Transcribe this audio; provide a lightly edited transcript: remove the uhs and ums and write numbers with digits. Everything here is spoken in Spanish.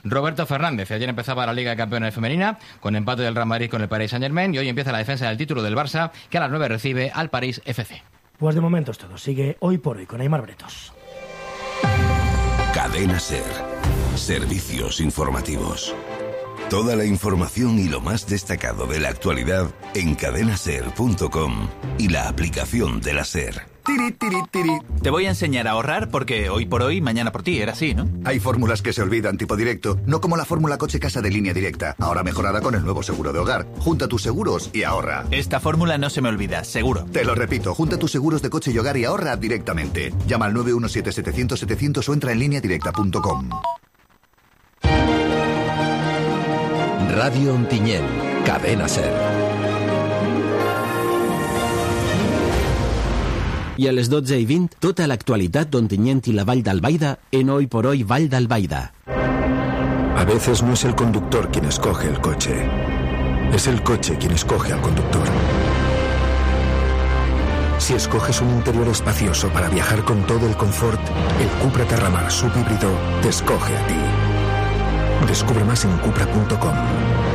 Roberto Fernández. Ayer empezaba la Liga de Campeones femenina con empate del Real Madrid con el Paris Saint-Germain y hoy empieza la defensa del título del Barça, que a las 9 recibe al París FC. Pues de momento es todo. Sigue Hoy por Hoy con Aimar Bretos. Cadena SER. Servicios informativos. Toda la información y lo más destacado de la actualidad en cadenaser.com y la aplicación de la SER. Tiri, tiri, tiri. Te voy a enseñar a ahorrar porque hoy por hoy, mañana por ti, era así, ¿no? Hay fórmulas que se olvidan tipo directo, no como la fórmula coche-casa de Línea Directa, ahora mejorada con el nuevo seguro de hogar. Junta tus seguros y ahorra. Esta fórmula no se me olvida, seguro. Te lo repito, junta tus seguros de coche y hogar y ahorra directamente. Llama al 917-700-700 o entra en lineadirecta.com. Radio Ontinyent, Cadena SER. I a les 12:20, tota l'actualitat d'Ontinyent i la Vall d'Albaida en Hoy por Hoy Vall d'Albaida. A veces no es el conductor quien escoge el coche, es el coche quien escoge al conductor. Si escoges un interior espacioso para viajar con todo el confort, el Cupra Terramar subhíbrido te escoge a ti. Descubre más en cupra.com.